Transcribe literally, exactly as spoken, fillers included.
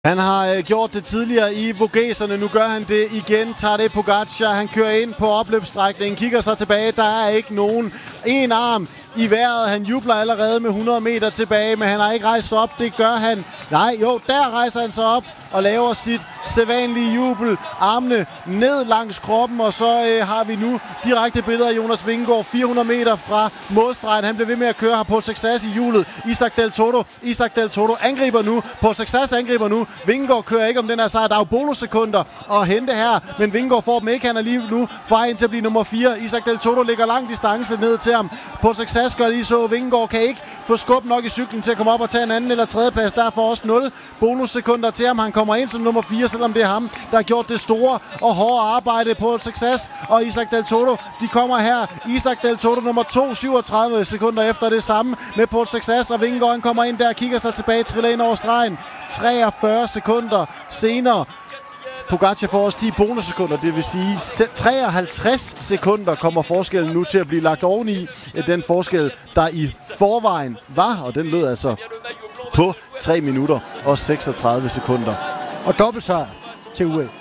Han har øh, gjort det tidligere i Vogeserne, nu gør han det igen. Tadej Pogačar, han kører ind på opløbsstrækningen, kigger sig tilbage, der er ikke nogen. En arm i vejret, han jubler allerede med hundrede meter tilbage, men han har ikke rejst sig op, det gør han. Nej, jo, der rejser han sig op og laver sit sædvanlige jubel. Armene ned langs kroppen, og så øh, har vi nu direkte billeder af Jonas Vingegaard fire hundrede meter fra målstregen. Han bliver ved med at køre her på Success i hjulet. Isaac Del Toro, Isaac Del Toro angriber nu, på Success angriber nu. Vingegaard kører ikke om den her sejr. Der er jo bonussekunder at hente her, men Vingegaard får dem ikke. Han er lige nu vej ind til at blive nummer fire. Isaac Del Toro ligger lang distance ned til ham. På Success gør lige så. Vingegaard kan ikke få skub nok i cyklen til at komme op og tage en anden eller tredje plads. Derfor også nul bonussekunder til ham. Han kommer ind som nummer fire, selvom det er ham, der har gjort det store og hårde arbejde på Success. Og Isaac Del Toro, de kommer her. Isaac Del Toro nummer to, syvogtredive sekunder efter det samme med på Success. Og Vingegaard han kommer ind der, kigger sig tilbage, triller ind over stregen. treogfyrre sekunder senere. Pogačar får også ti bonussekunder, det vil sige treoghalvtreds sekunder kommer forskellen nu til at blive lagt oveni den forskel, der i forvejen var, og den lød altså på tre minutter og seksogtredive sekunder. Og dobbeltsejr til U A E.